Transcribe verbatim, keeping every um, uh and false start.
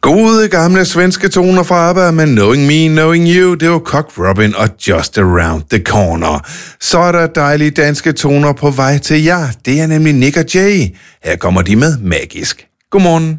Gode gamle svenske toner fra ABBA med Knowing Me, Knowing You. Det var Cock Robin og Just Around the Corner. Så er der dejlige danske toner på vej til jer. Det er nemlig Nick og Jay. Her kommer de med Magisk. Godmorgen.